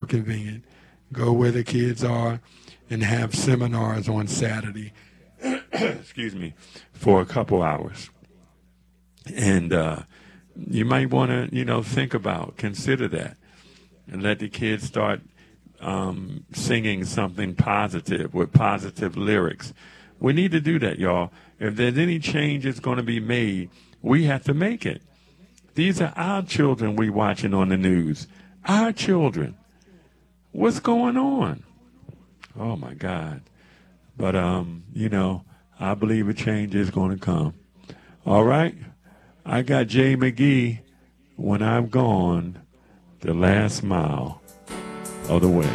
convenient. Go where the kids are and have seminars on Saturday, excuse me, for a couple hours. And you might want to, think about, consider that, and let the kids start singing something positive with positive lyrics. We need to do that, y'all. If there's any change that's going to be made, we have to make it. These are our children we watching on the news. Our children. What's going on? Oh, my God. But, I believe a change is going to come. All right? I got Jay McGee, When I'm Gone, the last mile of the way.